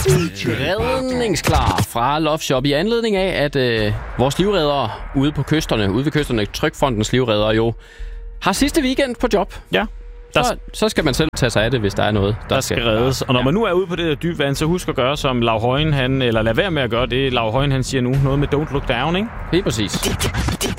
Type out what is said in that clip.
Redningsklar fra Love Shop i anledning af, at vores livreddere ude ved kysterne, Trykfondens livreddere jo, har sidste weekend på job. Ja. Så skal man selv tage sig af det, hvis der er noget, der skal reddes. Og når man nu er ude på det der dybe vand, så husk at gøre, som Lau Højen, eller lad være med at gøre det, Lau Højen han siger nu. Noget med don't look down, ikke? Helt præcis.